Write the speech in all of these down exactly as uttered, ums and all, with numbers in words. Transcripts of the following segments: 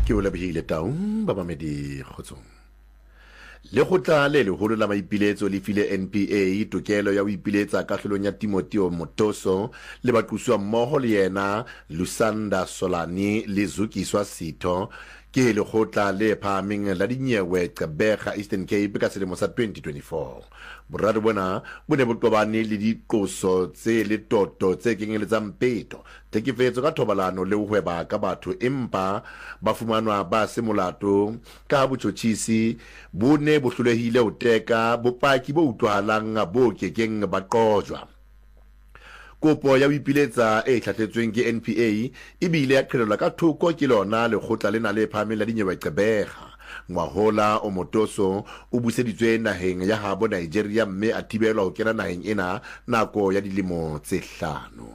ke o lebile taung ba mamedi kgotsong le gotla le legolo la maipiletso le file N P A tokelo ya ho ipiletsa kahlolong ya Timoteo Motoso le baquswa mmoho le yena Lusanda Solani le Zukiswa Sitho ke le gotla le phameng la dinyewe Gqeberha Eastern Cape ka selemo sa twenty twenty-four boraro bona bo ne bo tobane le diqoso tse le toto tse kenyeletsang peto tekefetso ka thobalano le ho hweba ka batho empa ba fumanwa ba se molato ka botjotjhisi bo ne bo hlolehile ho teka bopaki bo utlwahalang bo kekeng ba qojwa kopo ya boipiletsa e hlahletsweng ke N P A e bile ya qhelelwa ka thoko ke lona le gotla lena le phameng la dinyewe Gqeberha ngwahola o Motoso o buseditswe naheng ya habo Nigeria mme a thibelwa ho kena naheng ena nako ya dilemo tse hlano.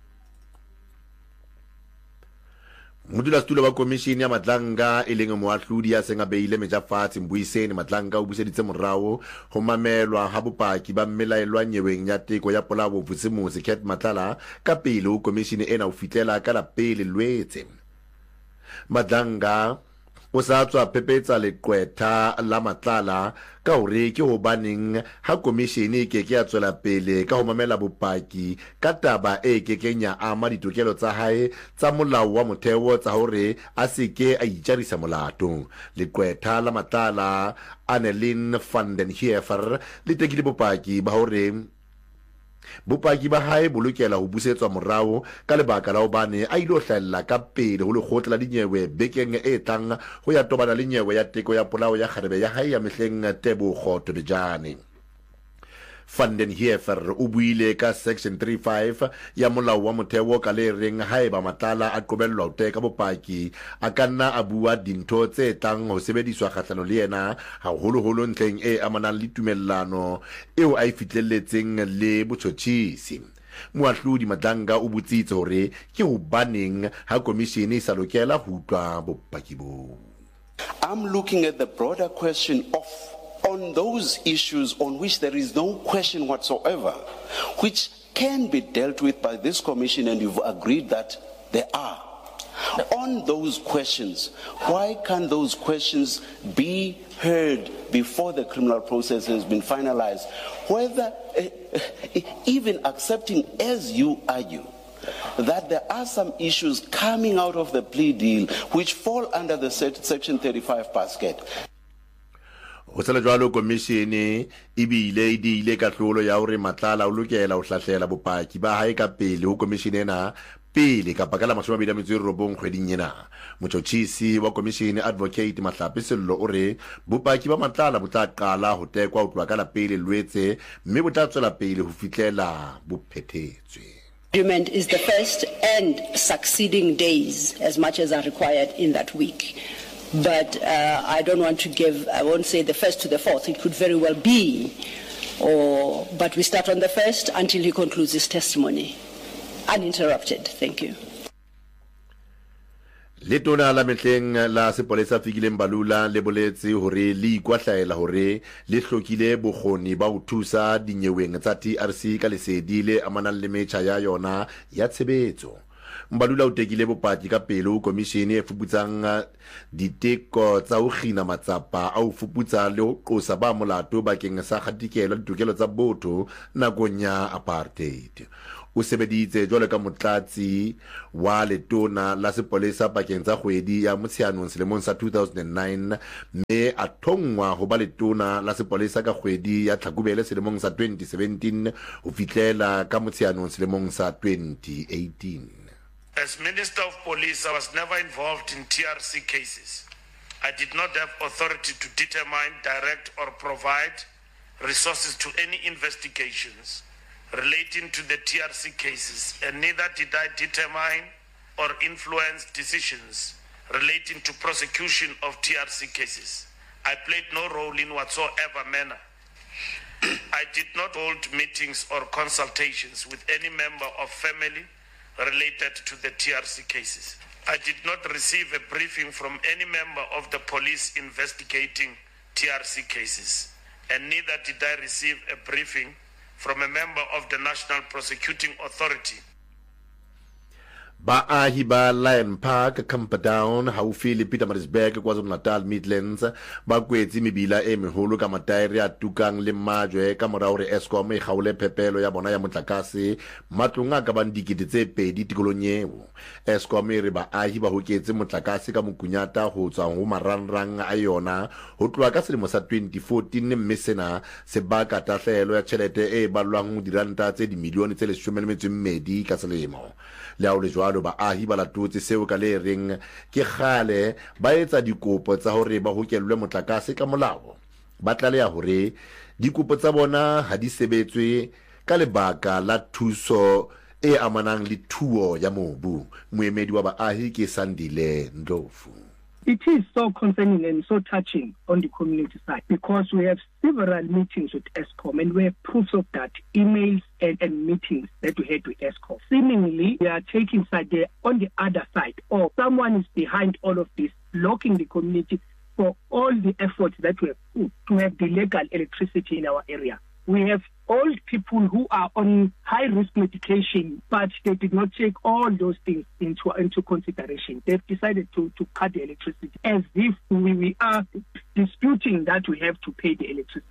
Modulasetulo wa komishini ya Matlanga e leng moahlodi ya seng a beile meja fatshe Mbuiseni Matlanga o buseditse morao ho mamelwa ha bopaki ba mmelaelwa nyeweng ya teko ya polao Vusimusi Cat Matlala ka pele ho komishini ena ho fitlela ka la pele Lwetse. Matlanga o sa tswa phepetsa leqwetha la Matlala ka hore ke hobaneng ha komishini ke ke ya tswela pele ka ho mamela bopaki ka taba e ke kenya ama ditokelo tsa hae tsa molao wa motheo tsa hore a se ke a itjarisa molato. Leqwetha la Matlala Annelien van den Heever le tekile bopaki ba hore bopaki ba hae bo lokela ho busetswa morao ka lebaka la hobane a ile ho hlahella ka pele ho lekgotla la dinyewe bekeng e tlang ho ya tobana le nyewe ya teko ya polao ya kgarebe ya hae ya mehleng Tebogo Tobejane. Van den Heever o buile ka section thirty-five ya molao wa motheo ka le reng haeba Matlala a qobellwa ho teka bopaki a kanna a bua dintho tse tlang ho sebediswa kgahlano le yena haholoholo ntlheng e amanang le tumellano eo a e fitlelletseng le botjhotjhisi. Moahlodi Matlanga o butsitse hore ke hobaneng ha komishini e sa lokela ho utlwa bopaki bo. I'm looking at the broader question of on those issues on which there is no question whatsoever, which can be dealt with by this commission, and you've agreed that there are. On those questions, why can't those questions be heard before the criminal process has been finalized? Whether, uh, even accepting, as you argue, that there are some issues coming out of the plea deal which fall under the section thirty-five basket. Ho tsela jwalo komishini e bile di ile ka tlolo ya hore Matlala o lokela ho hlahlela bopaki ba hae ka pele ho komishini ena pele ka pakala mashome a mabedi a robong kgweding ena. Motjhotjhisi wa komishini Advocate Mahlapi Sello o re bopaki ba Matlala bo tla qala ho tekwa ho tloha ka la pele Lwetse mme bo tla tswela pele ho fitlela bo phethetswe. Argument is the first and succeeding days as much as are required in that week. But uh, I don't want to give, I won't say the first to the fourth, it could very well be, or, but we start on the first until he concludes his testimony. Uninterrupted. Thank you. Letona la metleng la sepolesa Fikile Mbalula le boletse hore le ikwahlaela hore le hlokile bokgoni ba ho thusa dinyeweng tsa T R C ka lesedi le amanang le metjha ya yona ya tshebetso. Mbalula o tekile bopaki ka pele ho komishini e fuputsang diteko tsa ho kgina matsapa a ho fuputsa le ho qosa ba molato bakeng sa kgatikelo le ditokelo tsa botho nakong ya apartheid. O sebeditse jwalo ka motlatsi wa letona la sepolesa pakeng tsa kgwedi ya Motsheanong selemong sa two thousand nine mme a thongwa ho ba letona la sepolesa ka kgwedi ya Tlhakubele selemong sa twenty seventeen ho fitlela ka Motsheanong selemong sa twenty eighteen. As Minister of Police, I was never involved in T R C cases. I did not have authority to determine, direct, or provide resources to any investigations relating to the T R C cases, and neither did I determine or influence decisions relating to prosecution of T R C cases. I played no role in whatsoever manner. I did not hold meetings or consultations with any member of family related to the T R C cases. I did not receive a briefing from any member of the police investigating T R C cases, and neither did I receive a briefing from a member of the National Prosecuting Authority. Baahi ba Lion Park, Camperdown, haufi le Pietermaritzburg, KwaZulu-Natal, Midlands, ba kwetse mebila e meholo ka mataere a tukang le majwe ka morao re Eskom e gaole phepelo ya bona ya motlakase matlong a ka bang dikete tse pedi tikolong eo. Eskom e re baahi ba hoketse motlakase ka mokunyata ho tswa ho marangrang a yona ho tloa ka selemo sa twenty fourteen, mme sena se baka tahlehelo ya tjhelete e balwang ho diranta tse dimilione tse leshome le metso e mmedi ka selemo. Le ha o le jwalo baahi ba latotse seo ka le reng ke kgale ba etsa dikopo tsa hore ba hokellwe motlakase ka molao. Ba tlaleha hore dikopo tsa bona ha di sebetswe ka lebaka la thuso e amanang le thuo ya mobu. Moemedi wa baahi ke Sandile Ndlovu. It is so concerning and so touching on the community side because we have several meetings with Eskom and we have proofs of that, emails and, and meetings that we had with Eskom. Seemingly, we are taking side there on the other side, or someone is behind all of this, blocking the community for all the efforts that we have put to have the legal electricity in our area. We have old people who are on high-risk medication, but they did not take all those things into into consideration. They've decided to, to cut the electricity as if we, we are disputing that we have to pay the electricity.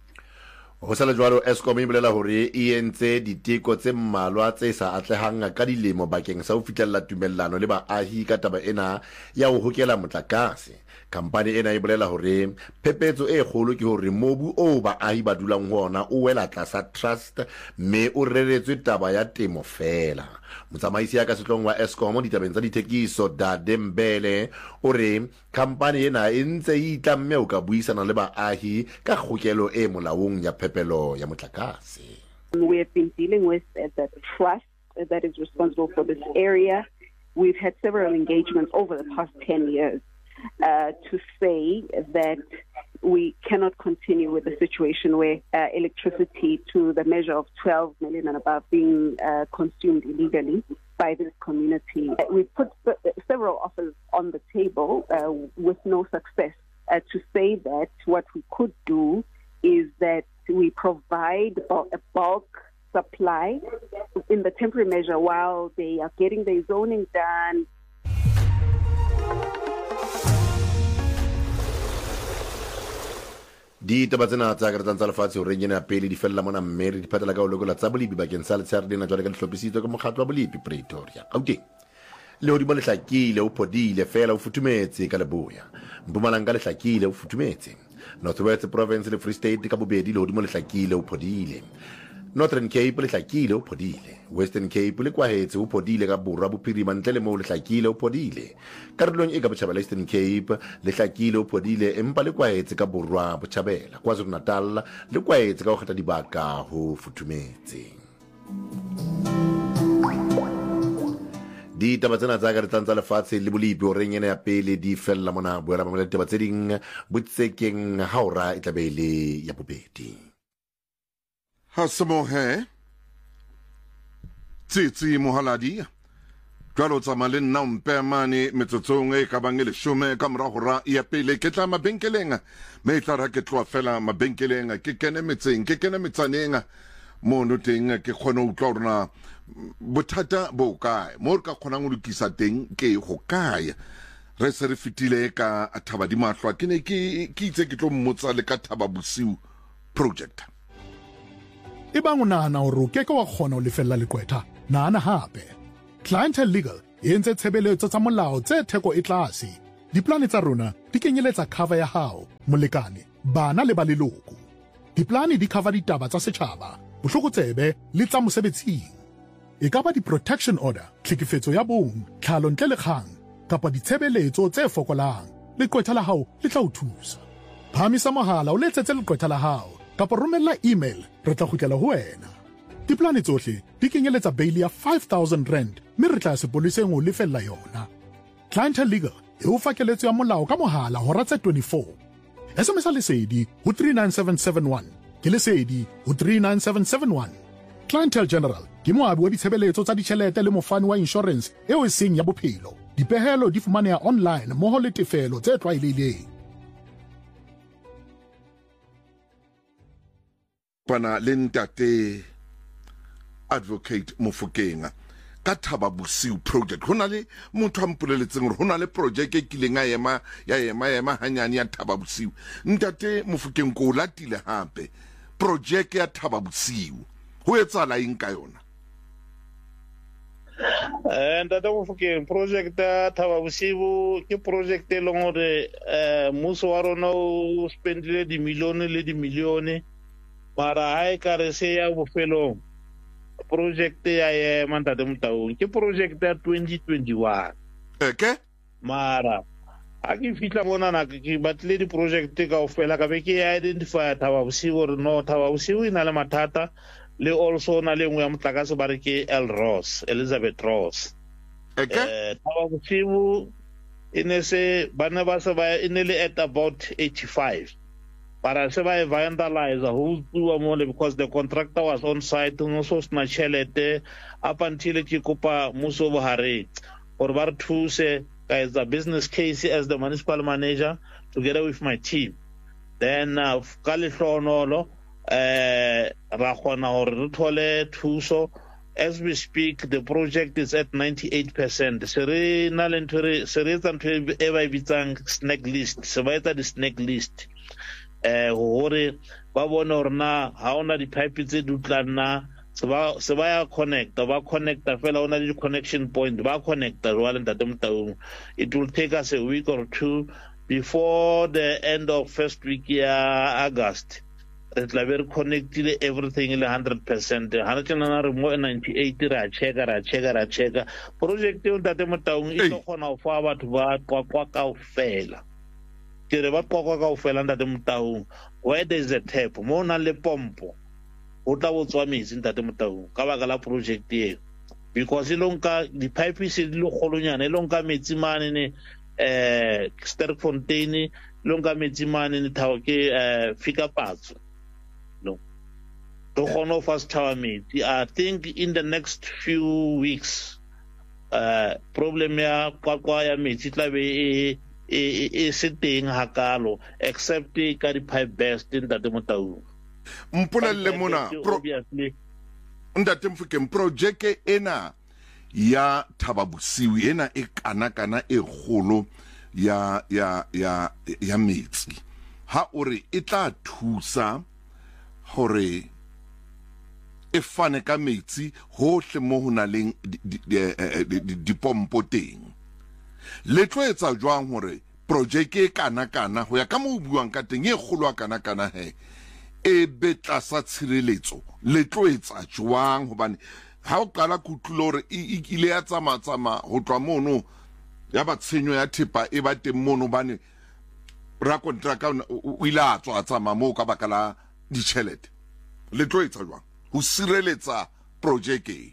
Ho sala jwalo Eskom e bolela hore e entse diteko tse mmalwa tse sa atlehang ka dilemo bakeng sa ho fitlhella tumellano le baahi ka taba ena ya ho hokela motlakase. Kampani ena e bolela hore phepetso e kgolo ke hore mobu o baahi ba dulang ho ona o wela tlasa trust mme o reretswe taba ya temo fela. Motsamaisi ya ka sehlong wa Eskom ditabeng tsa dithekiso Dade Mbele o re kampani ena e ntse e itlamme ho ka buisana le baahi ka kgokelo e molaong ya phepelo ya motlakase. We have been dealing with uh, the trust that is responsible for this area. We've had several engagements over the past ten years uh, to say that we cannot continue with a situation where uh, electricity to the measure of twelve million and above being uh, consumed illegally by this community. Uh, we put several offers on the table uh, with no success uh, to say that what we could do is that we provide a bulk supply in the temporary measure while they are getting their zoning done. Di taba tsena tsa ka tsa lefatshe ho reng ena pele di fella mona mme re di phatela ka ho lekola tsa bolipi bakeng sa letshehare lena jwale ka dihlophisitswe ka mokgatlo wa bolipi Pretoria. Gauteng le hodimo le hlakile o phodile fela o futhumetse ka leboya. Mpumalanga le hlakile o futhumetse. North West Province le Free State ka bobedi le hodimo le hlakile o phodile. Northern Cape le hlakile o phodile. Western Cape le kwahetse o phodile ka borwa bophirima ntle le moo le hlakile o phodile. Karolong e ka botjhabela Eastern Cape le hlakile o phodile empa le kwahetse ka borwa botjhabela. KwaZulu-Natal le kwahetse ka ho kgetha dibaka ho futhumetse. Di taba tsena tsa ka re tsa lefatshe le bolipi o reng ena ya pele di fella mona boela mamela ditaba tse ding botsekeng haora e tlabele ya bobedi. Hasemohe Tsitsi Mohaladi Jwalo tsamale nna mpe mane metsotsong e ka bang e leshome ka mora hora ya pele ke tla mabenkeleng me tla ke tloa fela mabenkeleng ke kene metseng ke kene metsaneng mo no teng ke khona o tla rona bothata bo kae mo ka khona go lokisa teng ke go kae re se re fitile ka Thaba di Mahlwa ke ne ke ke itse ke tlo mmotsa le ka Thaba Bosiu project. E bang o nahana hore o keke wa kgona ho lefella lekwetha nahana hape. Clientele Legal e entse tshebeletso tsa molao tse theko e tlase. Diplane tsa rona di kenyeletsa cover ya hao, molekane, bana le ba leloko. Diplane di cover ditaba tsa setjhaba, bohlokotsebe le tsa mosebetsing. E ka ba di-protection order, tlhekefetso ya bong, tlhalo ntle le kgang, kapa ditshebeletso tse fokolang. Lekwetha la hao le tla o thusa. Phamisa mohala o letsetse lekwetha la hao, kapa romella email re tla kgutlela ho wena. Diplane tsohle di kenyeletsa bail ya five thousand rand mme re tla sepoliseng ho lefella yona. Clientele Legal e o fakeletso ya molao ka mohala hora tse twenty-four. S M S lesedi ho three nine seven seven one ke lesedi ho three nine seven seven one. Clientele General ke moabi wa ditshebeletso tsa ditjhelete le mofani wa insurance eo e seng ya bophelo. Dipehelo di fumaneha online mmoho le tefelo tse tlwaelehileng. Pana lentate Advocate Mofokeng ka Thaba Bosiu project ho na le motho a mpoleletseng re ho na le project e kileng a ema ya ema ema hanyane ya Thaba Bosiu ntate Mofokeng ko latile hape project ya Thaba Bosiu ho etsala eng ka yona eh ntate Mofokeng project ya Thaba Bosiu ke project e leng hore eh mmuso wa rona o spendile di milione le di milione mara ha e ka re se ya bofelong project ya ye Ntate Motaung ke project ya twenty twenty-one okay mara a ke fitla bona na ke batle di project ka ofela ka be ke identify Thaba Bosiu or no Thaba Bosiu ina le mathata le also na le ngwe ya motlakase ba re ke El Ross Elizabeth Ross okay eh Thaba Bosiu ine se bana ba se ba ine le at about eighty-five para se ba vandalize who do more because the contractor was on site no so sna chelete up until ke kopa muso bohare or ba re thuse as a business case as the municipal manager together with my team then uh, ka le hlonolo eh ra khona hore re thole thuso as we speak the project is at ninety-eight percent se re na le ntwe se re tsa ntwe e ba e bitsang snack list se ba etsa di snack list eh hore ba bona hore na ha ona di pipe tse dutlana se ba se ba ya connect ba connecta fela ona di connection point ba connecta jwale Ntate Motaung it will take us a week or two before the end of first week ya August re tla be re connectile everything ile one hundred percent ha re tsena re mo ninety-eight ra checka ra checka ra checka project e Ntate Motaung e tlo khona go fa batho ba kwa ka ofela ke re ba kwa ka ofela Ntate Motaung where there is a tap mo na le pompo o tla botswa metsi Ntate Motaung ka baka la project e because e lonka di pipe se di le golonyana e lonka metsi mane ne eh Sterkfontein lonka metsi mane ne thawo ke eh fika patso no to khono fast tower metsi I think in the next few weeks uh problem ya kwa ya metsi tla be e e se teng hakalo except ka di pipe burst Ntate Motaung mpolelle mona Ntate Mofokeng project ena ya Thaba Bosiu ena e kana kana e golo ya ya ya ya metsi ha ore e tla thusa hore e fane ka metsi hohle mo hona leng di pompo teng le tlo etsa jwang hore project e kana kana ho ya ka mo buang ka teng e golo kana kana he e betla sa tshireletso le tlo etsa jwang hobane ha o qala kutlo hore e ile ya tsama tsama ho twa mono ya ba tshenyo ya thepa e ba teng mono bane ra contract o ile a tswa tsama mo ka bakala di chelete le tlo etsa jwang ho sireletsa project e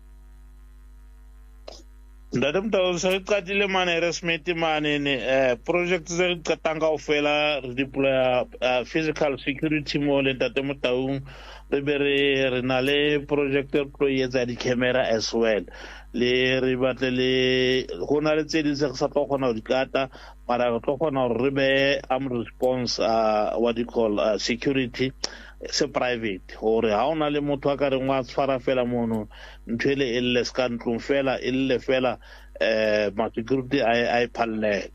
Ntate Motaung se qatile mane harassment mane ne eh project se qatanga ofela re deploy physical security mo le Ntate Motaung re be re na le projector pro yetsa di camera as well le re batle le gona le tse di se sa tlo gona di kata mara re tlo gona re be am response uh, what you call uh, security se private hore ha ona le motho a ka re ngwa tshwara fela mono nthwele e le ska ntlong fela e le fela eh ma security ai ai palle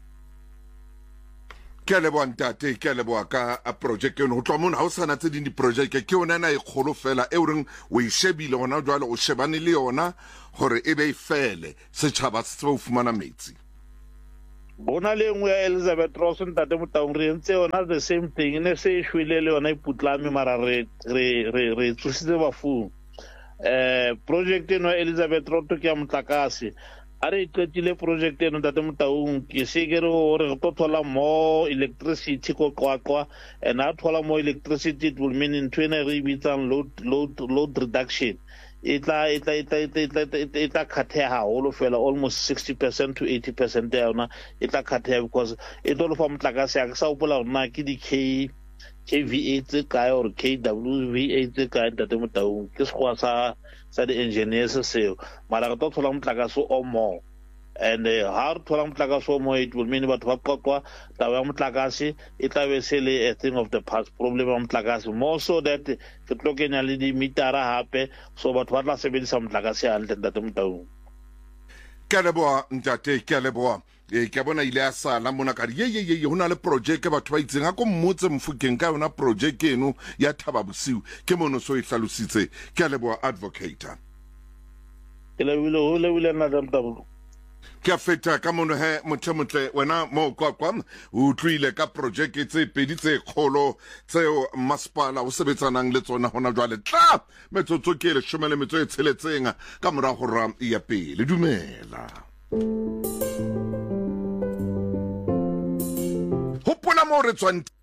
ke le bontate ke le boa ka a project eno ho tloa mona ha o sana tse di project ke yona na e kholo fela e reng o e shebile hona jwale o shebane le yona hore e be e fele se tshaba se tlo fumana metsi bona le ngwe ya Elizabeth Ross Ntate Motaung re ntse yona the same thing ne se shwele le yona iputlame mara re re re re tsusitse bafu eh project eno Elizabeth Ross ke ya motlakase are itletile project eno Ntate Motaung ke segere hore re tlo thola mo electricity ko qwaqwa and a thola mo electricity it will mean in twenty re bitsang load load load reduction itla itla itla itla itla khatheha holo fela almost sixty percent to eighty percent ya yona itla khatheha because it all from motlakase ya sa upola rona ke di K KVA tse kae or K W V A tse kae Ntate Motaung ke se go sa sa di engineers seo mara re tlo thola motlakase o mo and ha re thola motlakase o mo it will mean batho ba qoqwa taba ya motlakase e tla be se le a thing of the past problem ya motlakase more so that ke tlo kenya le di mitara hape so batho ba tla sebedisa motlakase hantle ntate Motaung ke a leboha ntate ke a leboha e ke bona ile a sala mona ka ye ye ye hona le project batho ba itseng a ko mmotse Mofokeng ka yona project eno ya Thaba Bosiu ke mono so e hlalositse ke a leboha advocate ke lebile ho lebile nna Mtaung ke a feta ka mono he motho motle wena mo kwa kwa o tlile ka project tse pedi tse kholo tseo masipala o sebetsanang le tsona hona jwale tla metsotso ke le shomele metso e tsheletseng ka mora go ra ya pele dumela hopola mo re tswang